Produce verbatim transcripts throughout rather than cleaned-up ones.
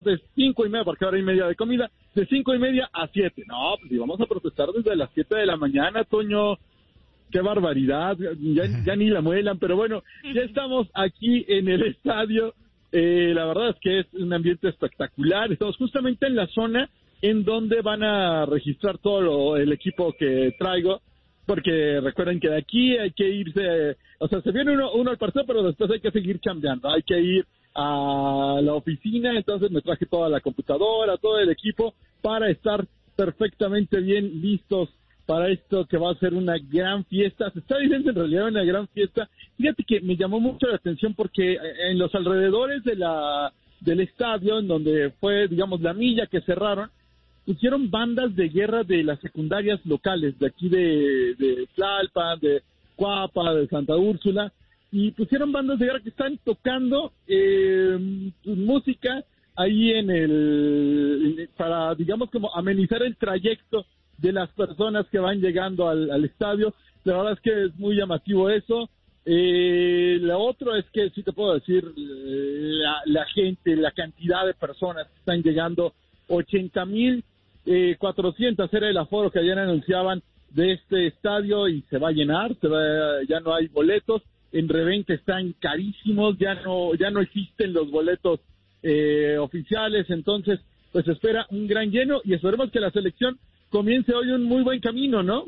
de cinco y media, porque ahora hay media de comida, de cinco y media a siete. No, pues íbamos a protestar desde las siete de la mañana, Toño. Qué barbaridad, ya, ya ni la muelan, pero bueno, ya estamos aquí en el estadio. Eh, la verdad es que es un ambiente espectacular. Estamos justamente en la zona en donde van a registrar todo lo, el equipo que traigo, porque recuerden que de aquí hay que irse, o sea, se viene uno, uno al partido, pero después hay que seguir chambeando, hay que ir a la oficina. Entonces me traje toda la computadora, todo el equipo para estar perfectamente bien listos para esto que va a ser una gran fiesta. Se está diciendo en realidad una gran fiesta. Fíjate que me llamó mucho la atención porque en los alrededores de la del estadio, en donde fue, digamos, la milla que cerraron, pusieron bandas de guerra de las secundarias locales, de aquí de, de Tlalpan, de Cuapa, de Santa Úrsula, y pusieron bandas de guerra que están tocando eh, música ahí en el, para, digamos, como amenizar el trayecto de las personas que van llegando al, al estadio. La verdad es que es muy llamativo eso. Eh, lo otro es que, sí te puedo decir, la, la gente, la cantidad de personas que están llegando, ochenta mil cuatrocientos era el aforo que ayer anunciaban de este estadio, y se va a llenar, se va, ya no hay boletos, en reventa están carísimos, ya no, ya no existen los boletos eh, oficiales. Entonces pues se espera un gran lleno y esperemos que la selección comience hoy un muy buen camino, ¿no?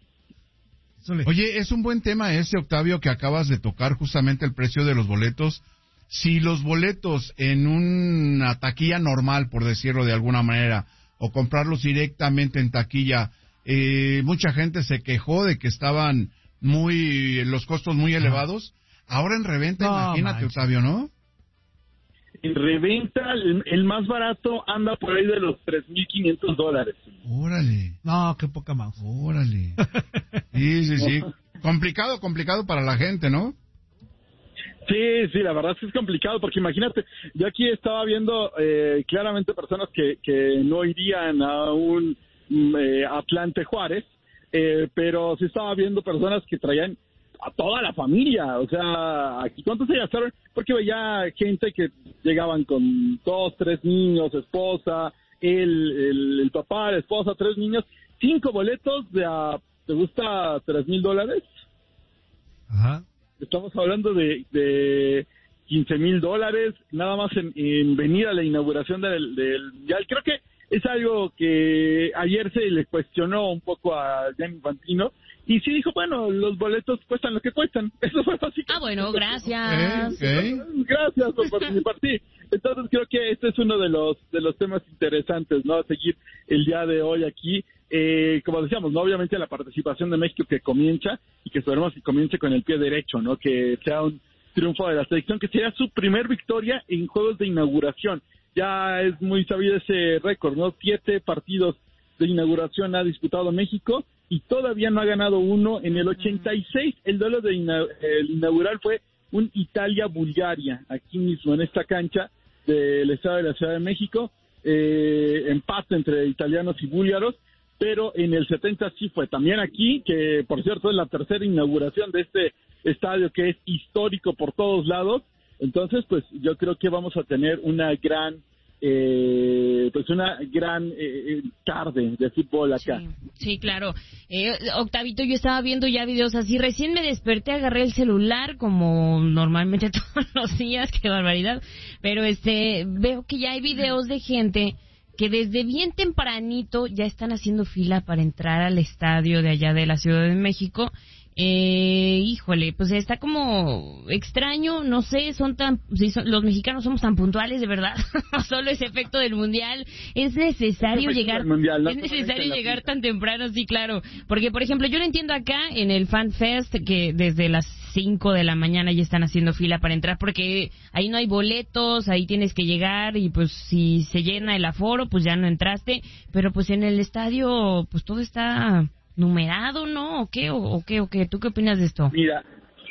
Oye, es un buen tema ese, Octavio, que acabas de tocar, justamente el precio de los boletos. Si los boletos en una taquilla normal, por decirlo de alguna manera, o comprarlos directamente en taquilla, eh, mucha gente se quejó de que estaban muy, los costos muy elevados. Ahora en reventa, no, imagínate, manches. Octavio, ¿no? En reventa, el, el más barato anda por ahí de los tres mil quinientos dólares. Órale. No, qué poca más. Órale. Sí, sí, sí. Complicado, complicado para la gente, ¿no? Sí, sí, la verdad es que es complicado, porque imagínate, yo aquí estaba viendo eh, claramente personas que, que no irían a un eh, Atlante Juárez, eh, pero sí estaba viendo personas que traían a toda la familia. O sea, aquí cuántos se gastaron, porque veía gente que llegaban con dos, tres niños, esposa, el, el, el papá, la esposa, tres niños, cinco boletos de a, ¿te gusta tres mil dólares? Ajá. Estamos hablando de, de quince mil dólares, nada más en, en venir a la inauguración del, del Mundial. Creo que es algo que ayer se le cuestionó un poco a Gianni Infantino, y sí dijo, bueno, los boletos cuestan lo que cuestan. Eso fue básicamente. Ah, bueno, gracias. Okay. Gracias por participar, sí. Entonces creo que este es uno de los de los temas interesantes, ¿no? A seguir el día de hoy aquí. Eh, como decíamos, ¿no? Obviamente la participación de México que comienza, y que esperemos que comience con el pie derecho, ¿no? Que sea un triunfo de la selección, que sea su primer victoria en juegos de inauguración. Ya es muy sabido ese récord, ¿no? Siete partidos de inauguración ha disputado México y todavía no ha ganado uno. En el ochenta y seis, el duelo de ina- el inaugural fue un Italia-Bulgaria, aquí mismo en esta cancha del estado de la Ciudad de México, eh, empate entre italianos y búlgaros, pero en el setenta sí fue también aquí, que por cierto es la tercera inauguración de este estadio que es histórico por todos lados. Entonces, pues yo creo que vamos a tener una gran, eh, pues una gran eh, tarde de fútbol acá. Sí, sí, claro. Eh, Octavito, yo estaba viendo ya videos así, recién me desperté, agarré el celular como normalmente todos los días, qué barbaridad, pero este veo que ya hay videos de gente que desde bien tempranito ya están haciendo fila para entrar al estadio de allá de la Ciudad de México. Eh, híjole, pues está como extraño, no sé, son tan, si son, los mexicanos somos tan puntuales, de verdad, solo ese efecto del mundial, es necesario llegar, mundial, ¿no? Es necesario llegar tan temprano, sí, claro, porque por ejemplo, yo lo entiendo acá en el Fan Fest, que desde las cinco de la mañana ya están haciendo fila para entrar, porque ahí no hay boletos, ahí tienes que llegar, y pues si se llena el aforo, pues ya no entraste, pero pues en el estadio, pues todo está numerado, ¿no? ¿O qué? ¿O, o qué? ¿O qué? ¿Tú qué opinas de esto? Mira,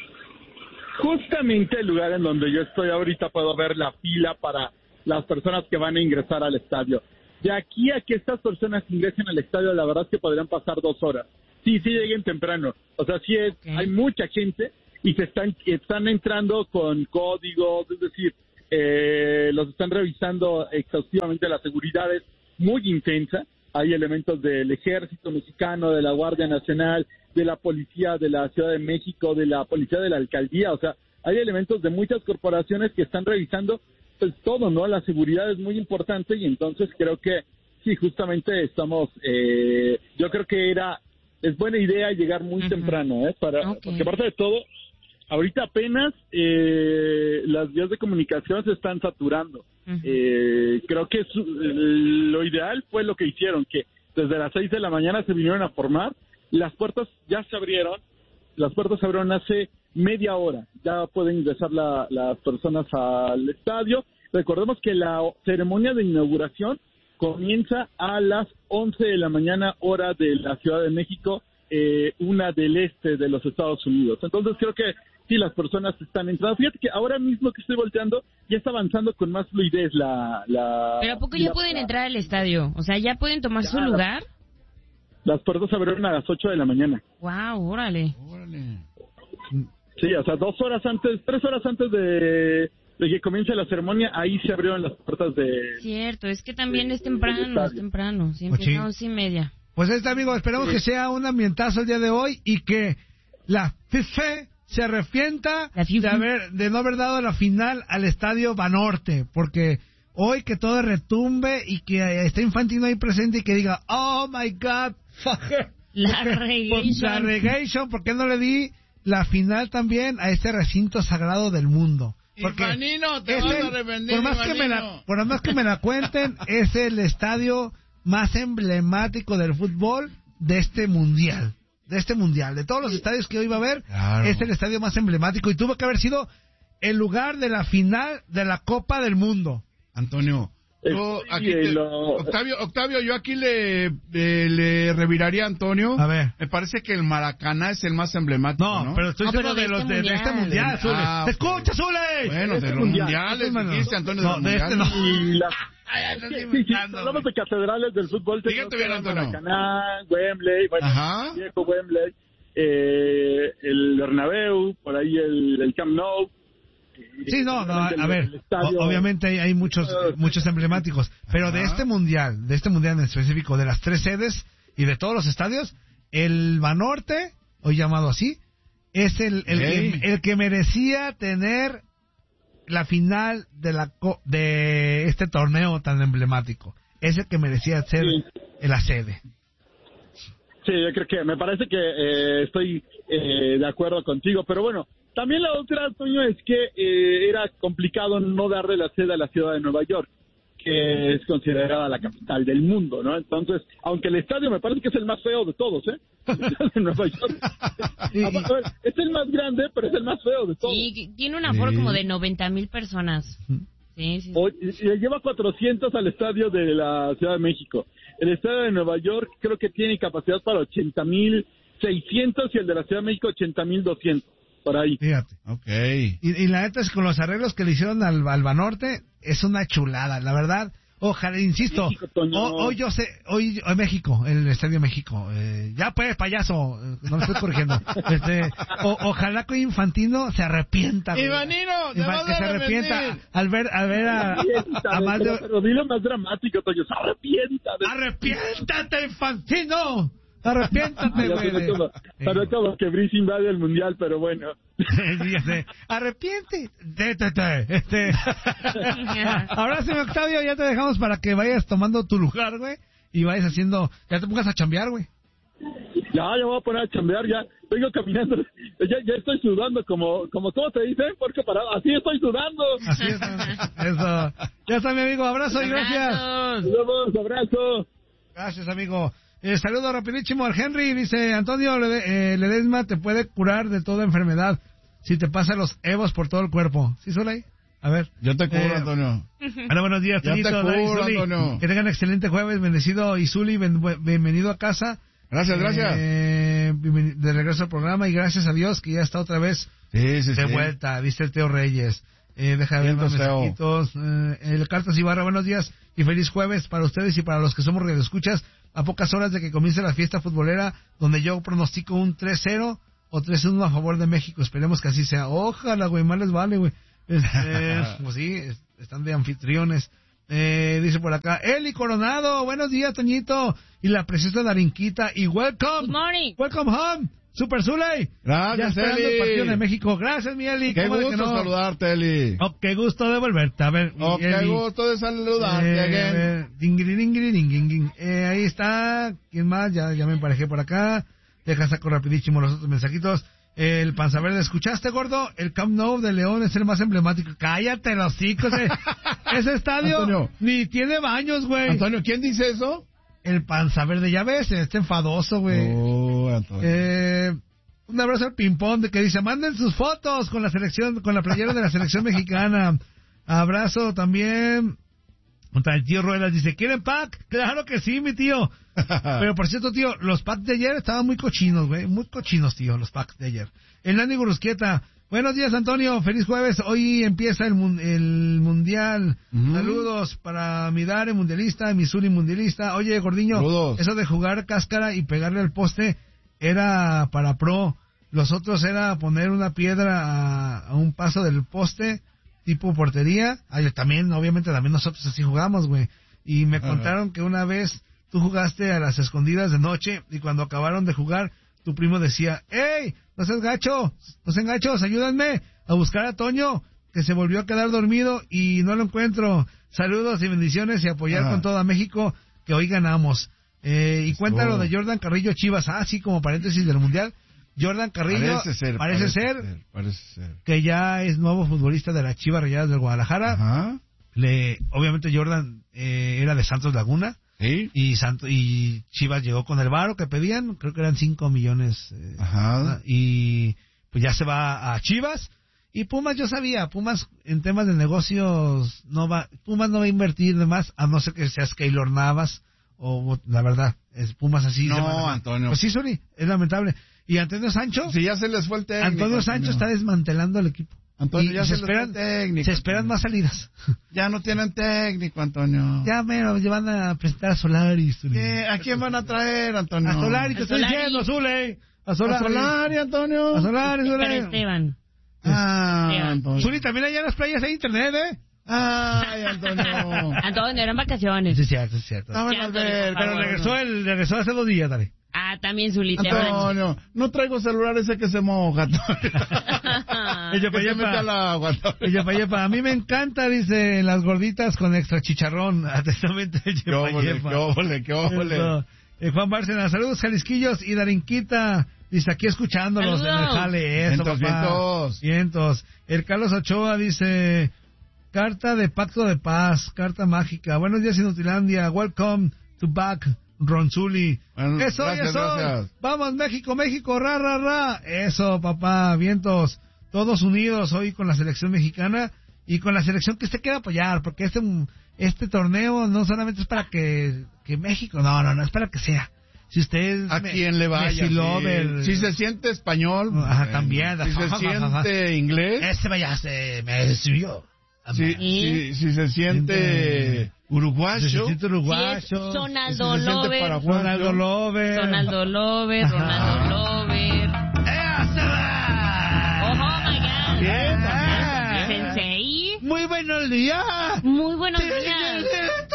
justamente el lugar en donde yo estoy ahorita puedo ver la fila para las personas que van a ingresar al estadio. De aquí a que estas personas ingresen al estadio, la verdad es que podrían pasar dos horas. Sí, sí lleguen temprano. O sea, sí es, okay. Hay mucha gente y se están, están entrando con códigos, es decir, eh, los están revisando exhaustivamente. La seguridad es muy intensa. Hay elementos del Ejército Mexicano, de la Guardia Nacional, de la Policía de la Ciudad de México, de la Policía de la Alcaldía. O sea, hay elementos de muchas corporaciones que están revisando pues todo, ¿no? La seguridad es muy importante y entonces creo que sí, justamente estamos, eh, yo creo que era, es buena idea llegar muy uh-huh. temprano, ¿eh? Para, okay. Porque aparte de todo, ahorita apenas eh, las vías de comunicación se están saturando. Uh-huh. Eh, creo que su, lo ideal fue lo que hicieron, que desde las seis de la mañana se vinieron a formar, las puertas ya se abrieron, las puertas se abrieron hace media hora, ya pueden ingresar la, las personas al estadio. Recordemos que la ceremonia de inauguración comienza a las once de la mañana, hora de la Ciudad de México, eh, una del este de los Estados Unidos. Entonces creo que sí, las personas están entrando. Fíjate que ahora mismo que estoy volteando, ya está avanzando con más fluidez la... la ¿Pero a poco la, ya pueden entrar al estadio? O sea, ¿ya pueden tomar ya, su lugar? Las puertas se abrieron a las ocho de la mañana. Wow, órale. Órale. Sí, o sea, dos horas antes, tres horas antes de... de que comience la ceremonia, ahí se abrieron las puertas de... Cierto, es que también de, es temprano, es temprano, sí, empieza a once y media. Pues este amigo, esperamos sí. que sea un ambientazo el día de hoy y que la FIFA se arrepienta de, haber, de no haber dado la final al estadio Banorte, porque hoy que todo retumbe y que esté Infantino ahí presente y que diga, oh my God, la regation. La regation, ¿por qué no le di la final también a este recinto sagrado del mundo? Porque Ivanino, te vas a arrepentir, por más que me la, por más que me la cuenten, es el estadio más emblemático del fútbol de este mundial, de este mundial, de todos los estadios que hoy va a haber, claro. Es el estadio más emblemático y tuvo que haber sido el lugar de la final de la Copa del Mundo. Antonio, yo aquí te, Octavio, Octavio, yo aquí le, le, le reviraría a Antonio. A ver. Me parece que el Maracaná es el más emblemático, ¿no? No, pero estoy no, pero de, de, los, este de, de este mundial, Zule. Ah, ¡escucha, Zule! Bueno, de, de los mundiales, dijiste, Antonio, no, de, de este no. Sí, sí, hablamos de catedrales del fútbol. Fíjate bien, Antonio. Maracaná, Wembley, bueno, Ajá. viejo Wembley, eh, el Bernabéu, por ahí el, el Camp Nou. Sí, no, no, a ver, o, obviamente hay, hay muchos muchos emblemáticos, pero Ajá. de este mundial, de este mundial en específico, de las tres sedes y de todos los estadios, el Banorte, hoy llamado así, es el, el, hey. que, el que merecía tener la final de la de este torneo tan emblemático. Es el que merecía ser sí. la sede. Sí, yo creo que me parece que eh, estoy eh, de acuerdo contigo, pero bueno, también la otra, Toño, es que eh, era complicado no darle la sede a la ciudad de Nueva York, que es considerada la capital del mundo, ¿no? Entonces, aunque el estadio me parece que es el más feo de todos, ¿eh? El estadio de Nueva York. Sí. Es el más grande, pero es el más feo de todos. Sí, tiene un aforo sí. como de noventa mil personas. Sí, sí. O, le lleva cuatrocientos al estadio de la Ciudad de México. El estadio de Nueva York creo que tiene capacidad para ochenta mil seiscientos y el de la Ciudad de México ochenta mil doscientos. Por ahí. Fíjate. Okay. Y, y la neta es que con los arreglos que le hicieron al, al Banorte, es una chulada, la verdad. Ojalá, insisto, México, hoy, hoy yo sé, hoy, hoy México, el Estadio México, eh, ya pues, payaso, no me estoy corrigiendo. Este, o, ojalá que Infantino se arrepienta. Ivanino, te vas que a se arrepienta al ver, al ver a, a, a más de... Pero dilo más dramático, Toño, se arrepienta. De... ¡Arrepiéntate, Infantino! Arrepiéntate, güey. Para todo que Brice invade el mundial, pero bueno. Arrepiente. Este. Ahora sí, Octavio, ya te dejamos para que vayas tomando tu lugar, güey, y vayas haciendo, ya te pongas a chambear, güey. Ya, ya voy a poner a chambear, ya vengo caminando, ya, ya estoy sudando, como, como ¿cómo te dicen? Porque para, así estoy sudando. Así es, eso. Ya está, mi amigo, abrazo y gracias. Nos vemos, abrazo. Gracias, amigo. Eh, saludo rapidísimo al Henry, dice Antonio eh, Ledesma te puede curar de toda enfermedad si te pasa los evos por todo el cuerpo. ¿Sí, Solay? A ver. Yo te curo, eh, Antonio. Hola, buenos días, Yo te curo, Antonio. Que tengan excelente jueves, bendecido Izuli, ben, bienvenido a casa. Gracias, gracias. Eh, de regreso al programa y gracias a Dios que ya está otra vez sí, sí, de sí. vuelta, viste el Teo Reyes. Eh, deja de ver más mensajitos. Eh, el Cartas Ibarra, buenos días y feliz jueves para ustedes y para los que somos radioescuchas. A pocas horas de que comience la fiesta futbolera, donde yo pronostico un tres cero o tres uno a favor de México. Esperemos que así sea. Ojalá, güey, más les vale, güey. Este, pues sí, están de anfitriones. Eh, dice por acá, Eli Coronado, buenos días, Toñito. Y la preciosa Darinquita, y welcome. Good morning. Welcome home. Super Zuley. Gracias, ya esperando Eli. el partido de México. Gracias, mi Eli. Qué gusto no? saludarte, Eli. Oh, qué gusto de volverte. A ver, Oh, qué Eli. gusto de saludarte, Eh, again. dingiri, dingiri, ding, ding, ding. Eh, ahí está. ¿Quién más? Ya, ya me emparejé por acá. Deja saco rapidísimo los otros mensajitos. El Panza Verde, ¿escuchaste, gordo? El Camp Nou de León es el más emblemático. Cállate, los hijos. Ese, ese estadio Antonio. ni tiene baños, güey. Antonio, ¿quién dice eso? El Panza Verde, ya ves, está enfadoso, güey. Oh, Antonio. Eh, un abrazo al Pimpón de que dice, manden sus fotos con la selección, con la playera de la selección mexicana. Abrazo también. Contra el tío Ruelas dice, ¿quieren pack? Claro que sí, mi tío. Pero por cierto, tío, los packs de ayer estaban muy cochinos, güey. Muy cochinos, tío, los packs de ayer. El Nani Gurusquieta. Buenos días, Antonio. Feliz jueves. Hoy empieza el, mun el mundial. Mm. Saludos para mi Dare mundialista, mi Suri mundialista. Oye, Gordiño, Saludos. Eso de jugar cáscara y pegarle al poste era para pro. Los otros era poner una piedra a, a un paso del poste, tipo portería. Ay, también, obviamente, también nosotros así jugamos, güey. Y me uh-huh. contaron que una vez tú jugaste a las escondidas de noche y cuando acabaron de jugar, tu primo decía, ¡Ey! No seas gacho, no sean gachos, ayúdenme a buscar a Toño, que se volvió a quedar dormido y no lo encuentro. Saludos y bendiciones y apoyar uh-huh. con todo a México, que hoy ganamos. Eh, y cuéntalo oh. de Jordan Carrillo Chivas, ah, sí, como paréntesis del Mundial. Jordan Carrillo, parece ser, parece, parece, ser, ser, parece ser que ya es nuevo futbolista de las Chivas Rayadas del Guadalajara. Ajá. Le, obviamente Jordan eh, era de Santos Laguna. ¿Sí? Y Santo, y Chivas llegó con el varo que pedían, creo que eran cinco millones. Eh, Ajá. Y pues ya se va a Chivas. Y Pumas, yo sabía, Pumas en temas de negocios no va, Pumas no va a invertir de más, a no ser que seas Keylor Navas, o la verdad, es Pumas así. No, Antonio. Pues sí, Sony, es lamentable. Y Antonio Sancho. Si ya se les fue el técnico. Antonio Sancho Antonio. está desmantelando el equipo. Antonio, y, ya y se, se esperan, técnico, se esperan Antonio. más salidas. Ya no tienen técnico, Antonio. Ya, mero, ya van a presentar a Solari. ¿Qué? ¿A quién van a traer, Antonio? A Solari, te estoy Solari. diciendo, Zule. A Solari. A Solari, Antonio. A Solari, Zule. Esteban. Ah, Esteban. Antonio. Zuli, también allá en las playas hay internet, ¿eh? Ay, Antonio. Antonio, eran vacaciones. Sí, es cierto, es cierto. Estaban al ver, Pero regresó, el, regresó hace dos días, dale. Ah, también Zulita. Antonio, no traigo celular ese que se moja, Antonio. Ella que se mete al agua, Ella pa, yepa. A mí me encanta, dice, las gorditas con extra chicharrón. Atentamente, qué óvole, qué óvole, qué óvole. Eh, Juan Bárcena, saludos, Jalisquillos y Darinquita. Dice, aquí escuchándolos Saludos. en el jale. Eso, vientos, papá. vientos. Vientos. El Carlos Ochoa dice, carta de pacto de paz, carta mágica. Buenos días, Inutilandia. Welcome to back. Ronzuli. Bueno, eso, gracias, eso. gracias. Vamos, México, México, ra, ra, ra. Eso, papá, vientos. Todos unidos hoy con la selección mexicana y con la selección que usted quiera apoyar, porque este este torneo no solamente es para que, que México, no, no, no, es para que sea. Si usted a me, quién le vaya, si, sí. si se siente español, ajá, también. Si se siente inglés, este vaya se me subió. Si, si, si se siente uruguayo, si se siente uruguayo, si es Sonaldo si Lover, Ronaldo Lover, Ronaldo Lover, Ronaldo Lover. Oh, oh my God. Bien, ah, Sensei. Muy buenos días. Muy buenos días.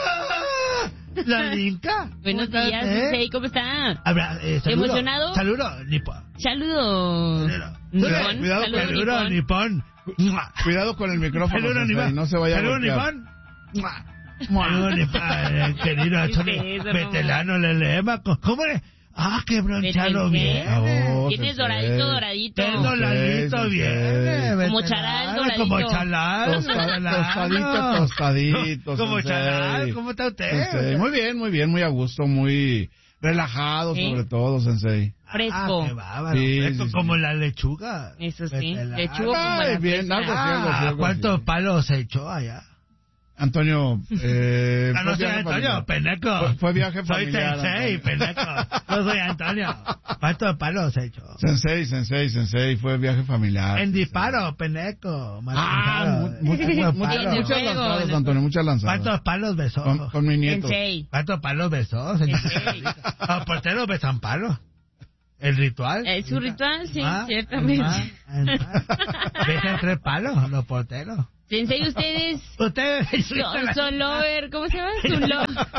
La Linka. Buenos días, Sensei, ¿cómo está? Habla, eh, saludo, ¿emocionado? Saludo, Nippon. Saludo. Nippon. Cuidado, saludo, saludo, Nippon. Cuidado con el micrófono, saludo, Sensei, no se vaya saludo, a golpear. Nippon. Saludo, Nippon, querido Antonio. Vetelano, le leema. ¿Cómo le...? Ah, qué bronchado bien. Oh, tienes doradito, doradito. Tienes doradito sí, bien. Como charal, doradito. Como charal. Tosta, tostadito, tostadito. Como Sensei. charal, ¿cómo está usted? Sensei. Muy bien, muy bien, muy a gusto, muy relajado, ¿sí? Sobre todo, Sensei. Fresco. Ah, qué bárbaro. Sí, Fresco sí, como sí. la lechuga. Eso sí. Vetelano. Lechuga como Ay, la bien, algo así, algo así, Ah, algo ¿cuántos así. palos se echó allá? Antonio, eh, Ah, no fue soy viaje Antonio, familiar. peneco. Fue, fue viaje familiar. Soy Sensei, Antonio. peneco. No soy Antonio. ¿Cuántos palos se echó? Sensei, sensei, sensei, fue viaje familiar. En disparo, peneco. Ah, mu- mu- ¿Cuántos mu- palos? muchas Fuego, lanzadas, en Antonio, muchas lanzadas. ¿Cuántos palos besó? Con, con mi nieto. Sensei. ¿Cuántos palos besó? Sensei. Los porteros besan palos. ¿El ritual? Es su ritual, sí, Ah, ciertamente. Dejan tres palos los porteros. Sensei, ustedes... Ustedes... Son, son lover, ¿cómo se llama? Son lover.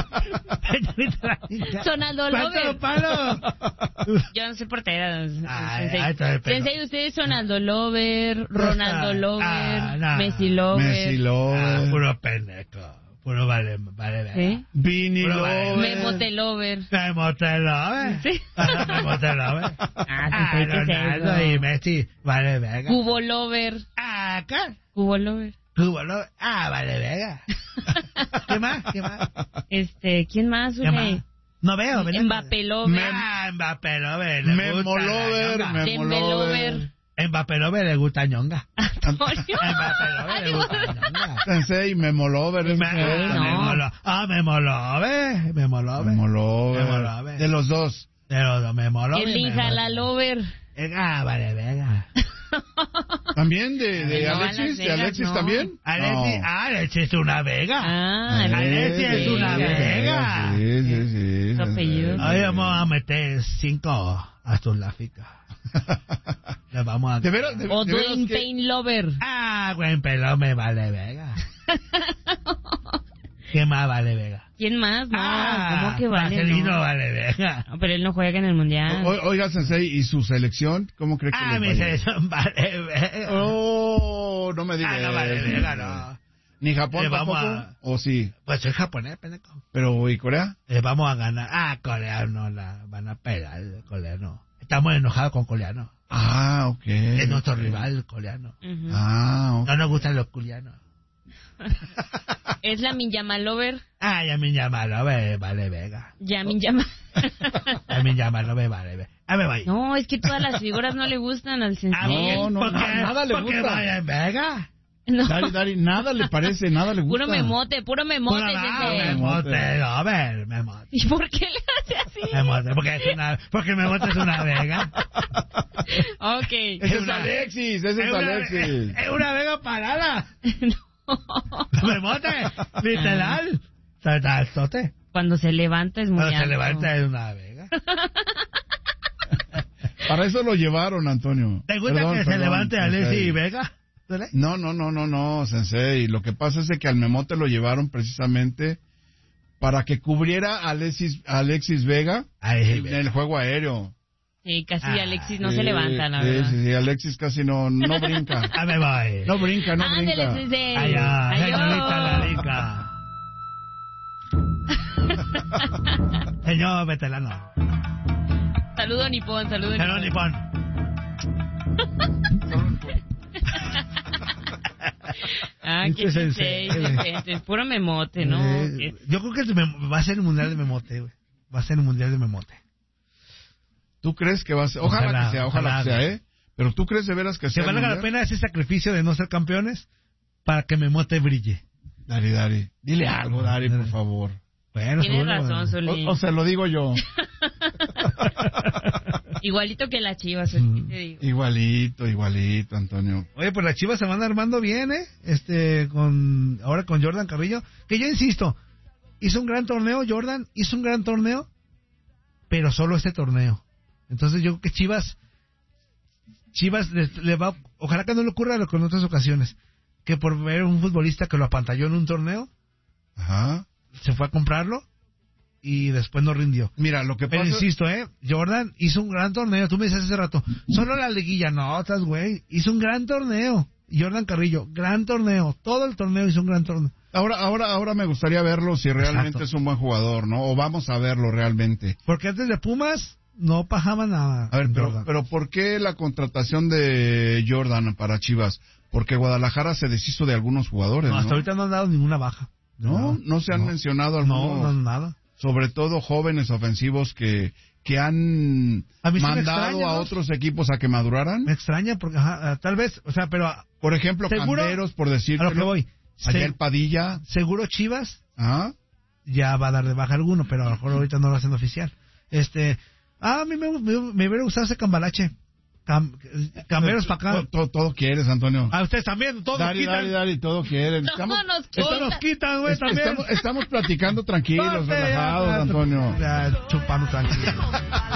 Sonaldo lover. Palos? Yo no soy portera. Ay, Sensei. ay, pero- Sensei, ustedes son Aldo lover, Ronaldo lover, Ah, no. Messi lover. Messi Ah, Lover, puro pendejo. Puro vale, vale, vale. ¿Sí? Vini Puro vale. Lover. Memote lover. Memote Lover. Sí. Memote Lover. Ah, Ah, sí, ¿qué es Ronaldo eso? y Messi. Vale, venga. Cubo lover. Ah, acá. Cubo lover. Cubo Lover. Ah, vale, venga. ¿Qué más? ¿Qué más? Este, ¿quién más? ¿Qué más? Ule? No veo, ¿verdad? Mbappé lover. Ah, Mbappé Lover. le Memo gusta la Lover, ñonga. Memo Dembélé Lover. lover. Mbappé Lover le gusta ñonga. Antonio. Mbappé Lover le gusta ñonga. Sensei, Memo Lover. es Me- diferente. no. Memo Lo- Ah, Memo Lover. Memo Lover. Memo Lover. Memo Lover. De los dos. Pero no, Memo Lover. Elin Memo Jala lover. Eh, Ah, vale, venga. ¿También de, de No, Alexis? Las ¿De Vegas, Alexis no. también? Alexis, No. ah, Alexis es una vega. Ah, Alexis es una vega. Sí, sí, sí. Su apellido. Hoy vamos a meter cinco astronautas. Le vamos a... De veras, de, O de veras Dwayne que- Payne lover. Ah, buen pelo me vale vega. ¿Qué más vale vega? ¿Quién más? No, Ah, ¿cómo que vale? Marcelino No. vale vega. No, pero él no juega en el mundial. O- Oiga, Sensei, ¿y su selección? ¿Cómo cree que Ah, le mi vaya? selección vale vega. Oh, no me digas. Ah, no vale vega, no. ¿Ni Japón Le vamos tampoco? a- ¿O sí? Pues soy japonés, pendejo. ¿Pero y Corea? Les vamos a ganar. Ah, Corea no la van a pegar, Corea no. Estamos enojados con coreano. Ah, ok. Es nuestro ok. rival coreano. Ujú. Ah, ok. No nos gustan los coreanos. Es la Minyama lover. Ah, ya me llama, lo ve, vale, vega. Ya Minyama. Ya me llama, lo ve, vale, vega. A ver, vaya. No, es que todas las figuras no le gustan al Ah, sensei. no, no, ¿por qué? na- nada le ¿Por qué gusta. vaya en vega? No. Dari, Dari, nada le parece, nada le gusta. Puro memote, puro memote, Pura va, sensei. memote, a ver, memote. ¿Y por qué le hace así? Memote, porque es una, porque memote es una vega. Ok. Ese Es es una- Alexis, ese es una, Alexis. es una vega parada. No. Memote, literal. Saltote. Cuando se levanta es muy Cuando se alto. levanta es una vega. Para eso lo llevaron, Antonio. ¿Te gusta Perdón, que se perdón, levante Alexis Sensei. y Vega? No, no, no, no, no, Sensei. Lo que pasa es de que al Memote lo llevaron precisamente para que cubriera a Alexis, a Alexis Vega Alexis en Vega. el juego aéreo. Sí, casi Ah, Alexis no Sí, se levanta, la sí, verdad. Sí, sí, Alexis casi no, no brinca. A ver, voy. No brinca, no Ándale, brinca. sensei. Allá, Adiós. señorita Lalica. Señor veterano. Saludo nipón, saludo Señor nipón. Nipón. Ah, Este qué sensei. sensei, decente, es puro memote, ¿no? Eh, Que- yo creo que el mem- va a ser el mundial de memote, güey. Va a ser el mundial de memote. ¿Tú crees que va a ser? Ojalá, Ojalá, que sea, ojalá, ojalá. que sea, ¿eh? Pero ¿tú crees de veras que Que sea? valga la mundial? pena ese sacrificio de no ser campeones para que memote brille. Dari, Dari. Dile algo, Dari, por favor. Bueno, Tienes seguro, razón, bueno. Zuli. O, o se lo digo yo. Igualito que la Chivas, Zuli, ¿qué te digo? Igualito, igualito, Antonio. Oye, pues las Chivas se van armando bien, ¿eh? Este, con, ahora con Jordan Carrillo. Que yo insisto, hizo un gran torneo, Jordan, hizo un gran torneo, pero solo este torneo. Entonces yo creo que Chivas, Chivas le, le va, ojalá que no le ocurra lo que en otras ocasiones, que por ver un futbolista que lo apantalló en un torneo, Ajá. se fue a comprarlo y después no rindió. Mira, lo que Pero pasa... insisto, ¿eh? Jordan hizo un gran torneo. Tú me decías hace rato, solo la liguilla. No, estás güey. Hizo un gran torneo. Jordan Carrillo, gran torneo. Todo el torneo hizo un gran torneo. Ahora, ahora, ahora me gustaría verlo si realmente Exacto. es un buen jugador, ¿no? O vamos a verlo realmente. Porque antes de Pumas no pajaba nada. A ver, pero, Jordan. pero ¿por qué la contratación de Jordan para Chivas? Porque Guadalajara se deshizo de algunos jugadores, No, ¿no? hasta ahorita no han dado ninguna baja. No, no se han no. mencionado No, algunos, no, nada. sobre todo jóvenes ofensivos que, que han A mí sí me mandado extraña, a ¿no? otros equipos a que maduraran. Me extraña porque, ajá, tal vez, o sea, pero Por ejemplo, ¿Seguro? Canderos, por a decirlo. lo que voy. Ayer Se- Padilla. seguro Chivas ¿Ah? ya va a dar de baja alguno, pero a lo mejor ahorita no lo hacen oficial. Este, ah, a mí me, me, me hubiera gustado ese cambalache. Cam, camberos para acá. Todo, todo, todo quieres, Antonio. A ustedes también, todos Dari, quitan. Dari, Dari, todo quieren. Todo Estamos, nos Todos quita. nos quitan, güey, es- también. estamos, estamos platicando tranquilos, Corte, ya, relajados, ya, Antonio. Ya, chupando tranquilo.